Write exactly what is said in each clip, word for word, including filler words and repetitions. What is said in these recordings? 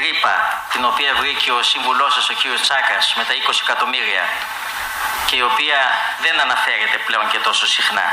τρύπα την οποία βρήκε ο σύμβουλός σας ο κύριος Τσάκας με τα είκοσι εκατομμύρια και η οποία δεν αναφέρεται πλέον και τόσο συχνά.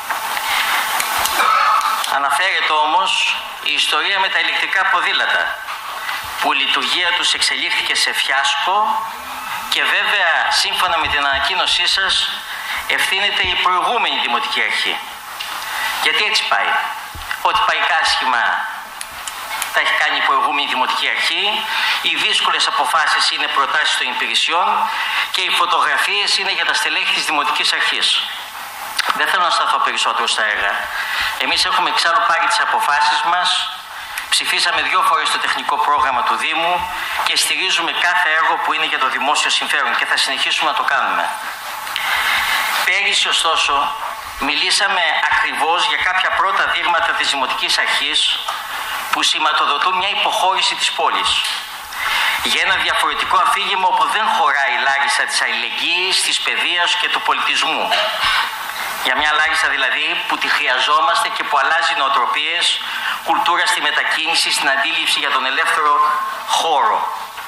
Αναφέρεται όμως η ιστορία με τα ηλεκτρικά ποδήλατα, που η λειτουργία τους εξελίχθηκε σε φιάσκο και βέβαια σύμφωνα με την ανακοίνωσή σας ευθύνεται η προηγούμενη Δημοτική Αρχή. Γιατί έτσι πάει? Ότι πάει κάσχημα τα έχει κάνει η προηγούμενη Δημοτική Αρχή, οι δύσκολες αποφάσεις είναι προτάσεις των υπηρεσιών και οι φωτογραφίες είναι για τα στελέχη της Δημοτικής Αρχής. Δεν θέλω να σταθώ περισσότερο στα έργα. Εμείς έχουμε εξάλλου πάρει τις αποφάσεις μας, ψηφίσαμε δύο φορές το τεχνικό πρόγραμμα του Δήμου και στηρίζουμε κάθε έργο που είναι για το δημόσιο συμφέρον και θα συνεχίσουμε να το κάνουμε. Πέρυσι, ωστόσο, μιλήσαμε ακριβώς για κάποια πρώτα δείγματα της Δημοτικής Αρχής που σηματοδοτούν μια υποχώρηση της πόλης. Για ένα διαφορετικό αφήγημα όπου δεν χωράει η Λάρισα της αλληλεγγύης, της παιδείας και του πολιτισμού. Για μια Λάρισα δηλαδή που τη χρειαζόμαστε και που αλλάζει νοοτροπίες, κουλτούρα στη μετακίνηση, στην αντίληψη για τον ελεύθερο χώρο.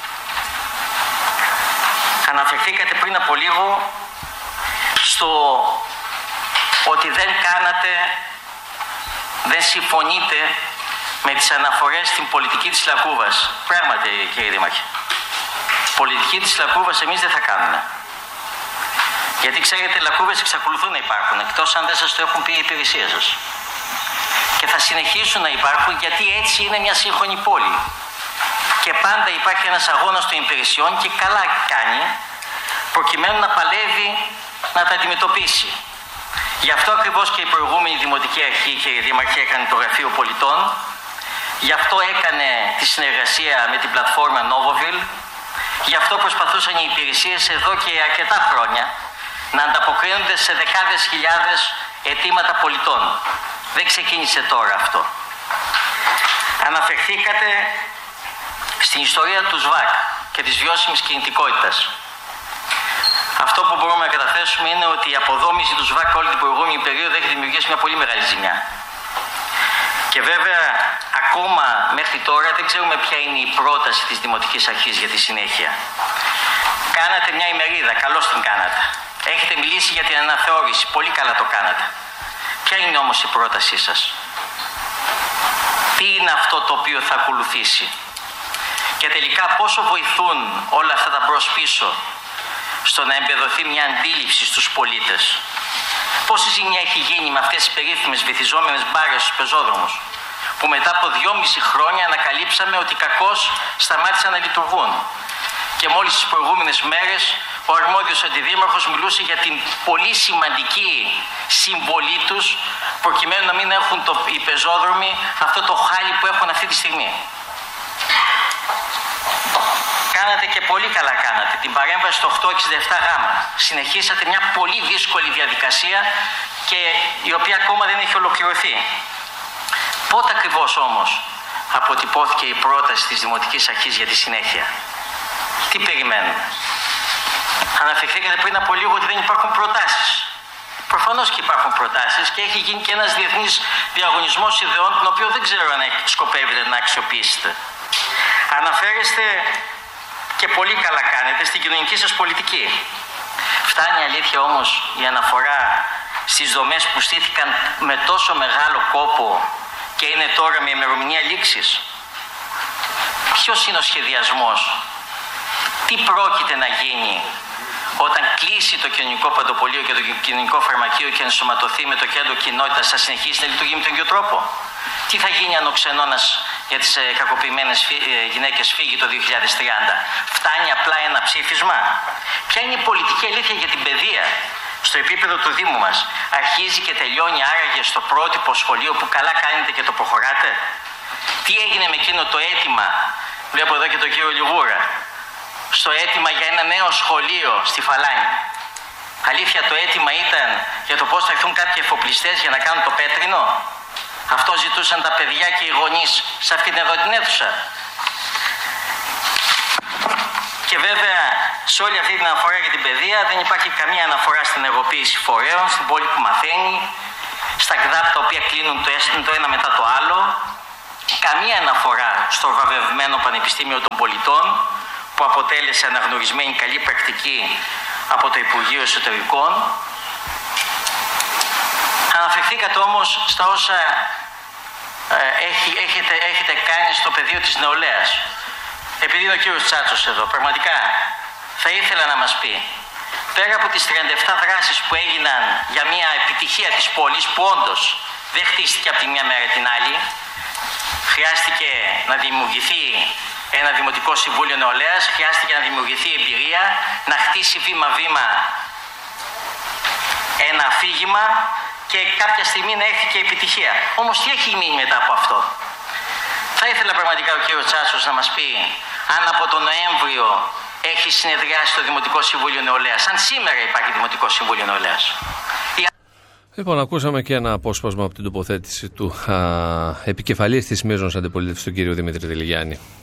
Αναφερθήκατε πριν από λίγο στο ότι δεν κάνατε, δεν συμφωνείτε με τις αναφορές στην πολιτική της Λακκούβας. Πράγματι, κύριε Δήμαρχε, πολιτική της Λακκούβας εμείς δεν θα κάνουμε. Γιατί ξέρετε, Λακκούβες εξακολουθούν να υπάρχουν, εκτός αν δεν σας το έχουν πει οι υπηρεσίες σας. Και θα συνεχίσουν να υπάρχουν γιατί έτσι είναι μια σύγχρονη πόλη. Και πάντα υπάρχει ένας αγώνας των υπηρεσιών και καλά κάνει, προκειμένου να παλεύει να τα αντιμετωπίσει. Γι' αυτό ακριβώς και η προηγούμενη Δημοτική Αρχή, κύριε Δήμαρχε, έκανε το Γραφείο Πολιτών. Γι' αυτό έκανε τη συνεργασία με την πλατφόρμα Novoville. Γι' αυτό προσπαθούσαν οι υπηρεσίες εδώ και αρκετά χρόνια να ανταποκρίνονται σε δεκάδες χιλιάδες αιτήματα πολιτών. Δεν ξεκίνησε τώρα αυτό. Αναφερθήκατε στην ιστορία του ΣΒΑΚ και της βιώσιμης κινητικότητας. Αυτό που μπορούμε να καταθέσουμε είναι ότι η αποδόμηση του ΣΒΑΚ όλη την προηγούμενη περίοδο έχει δημιουργήσει μια πολύ μεγάλη ζημιά. Και βέβαια ακόμα μέχρι τώρα δεν ξέρουμε ποια είναι η πρόταση της Δημοτικής Αρχής για τη συνέχεια. Κάνατε μια ημερίδα, καλώς την κάνατε. Έχετε μιλήσει για την αναθεώρηση, πολύ καλά το κάνατε. Ποια είναι όμως η πρότασή σας? Τι είναι αυτό το οποίο θα ακολουθήσει? Και τελικά πόσο βοηθούν όλα αυτά τα μπρος-πίσω στο να εμπεδοθεί μια αντίληψη στους πολίτες? Πόση ζημιά έχει γίνει με αυτές τις περίφημες βυθιζόμενες μπάρες στους πεζόδρομους, που μετά από δυόμιση χρόνια ανακαλύψαμε ότι κακώς σταμάτησαν να λειτουργούν. Και μόλις τις προηγούμενες μέρες ο αρμόδιος αντιδήμαρχος μιλούσε για την πολύ σημαντική συμβολή τους προκειμένου να μην έχουν το, οι πεζόδρομοι αυτό το χάλι που έχουν αυτή τη στιγμή. Κάνατε και πολύ καλά κάνατε την παρέμβαση στο οκτακόσια εξήντα επτά Γ. Συνεχίσατε μια πολύ δύσκολη διαδικασία και η οποία ακόμα δεν έχει ολοκληρωθεί. Πότε ακριβώς όμως αποτυπώθηκε η πρόταση της Δημοτικής Αρχής για τη συνέχεια? Τι περιμένουμε? Αναφερθήκατε πριν από λίγο ότι δεν υπάρχουν προτάσεις. Προφανώς και υπάρχουν προτάσεις και έχει γίνει και ένας διεθνής διαγωνισμός ιδεών, τον οποίο δεν ξέρω αν σκοπεύετε να αξιοποιήσετε. Αναφέρεστε και πολύ καλά κάνετε στην κοινωνική σας πολιτική. Φτάνει αλήθεια όμως η αναφορά στις δομές που στήθηκαν με τόσο μεγάλο κόπο και είναι τώρα με ημερομηνία λήξης? Ποιος είναι ο σχεδιασμός? Τι πρόκειται να γίνει όταν κλείσει το κοινωνικό παντοπολείο και το κοινωνικό φαρμακείο και ενσωματωθεί με το κέντρο κοινότητας? Θα συνεχίσει να λειτουργεί με τον ίδιο τρόπο? Τι θα γίνει αν ο ξενώνας για τις ε, κακοποιημένες φύ, ε, γυναίκες φύγει το δύο χιλιάδες τριάντα? Φτάνει απλά ένα ψήφισμα? Ποια είναι η πολιτική αλήθεια για την παιδεία στο επίπεδο του Δήμου μας? Αρχίζει και τελειώνει άραγε στο πρότυπο σχολείο που καλά κάνετε και το προχωράτε? Τι έγινε με εκείνο το αίτημα, βλέπω εδώ και τον κύριο Λιγούρα, στο αίτημα για ένα νέο σχολείο στη Φαλάνη? Αλήθεια το αίτημα ήταν για το πώς θα έρθουν κάποιοι εφοπλιστές για να κάνουν το πέτρινο? Αυτό ζητούσαν τα παιδιά και οι γονείς σε αυτήν εδώ την αίθουσα? Και βέβαια σε όλη αυτή την αναφορά για την παιδεία δεν υπάρχει καμία αναφορά στην εγωποίηση φορέων, στην πόλη που μαθαίνει, στα ΚΔΑΠ τα οποία κλείνουν το ένα μετά το άλλο. καμία αναφορά στο βραβευμένο Πανεπιστήμιο των Πολιτών, που αποτέλεσε αναγνωρισμένη καλή πρακτική από το Υπουργείο Εσωτερικών. Αναφερθήκατε όμως στα όσα ε, έχει, έχετε, έχετε κάνει στο πεδίο της νεολαίας. Επειδή είναι ο κύριος Τσάτσος εδώ, πραγματικά θα ήθελα να μας πει, πέρα από τις τριάντα επτά δράσεις που έγιναν για μια επιτυχία της πόλης, που όντως δεν χτίστηκε από τη μια μέρα την άλλη, χρειάστηκε να δημιουργηθεί ένα Δημοτικό Συμβούλιο Νεολαίας, χρειάστηκε να δημιουργηθεί εμπειρία, να χτίσει βήμα-βήμα ένα αφήγημα και κάποια στιγμή να έρθει και επιτυχία. Όμως τι έχει μείνει μετά από αυτό? Θα ήθελα πραγματικά ο κύριος Τσάτσος να μας πει αν από τον Νοέμβριο έχει συνεδριάσει το Δημοτικό Συμβούλιο Νεολαίας, αν σήμερα υπάρχει Δημοτικό Συμβούλιο Νεολαίας. Λοιπόν, ακούσαμε και ένα απόσπασμα από την τοποθέτηση του α, επικεφαλής της μείζωνος αντιπολίτευσης, του κύριου Δημήτρη Τηλιγιάννη.